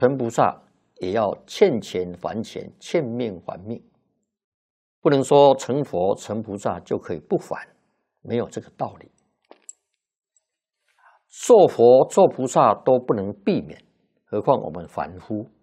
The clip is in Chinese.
成菩萨也要欠钱还钱，欠命还命，不能说成佛成菩萨就可以不还，没有这个道理。做佛做菩萨都不能避免，何况我们凡夫。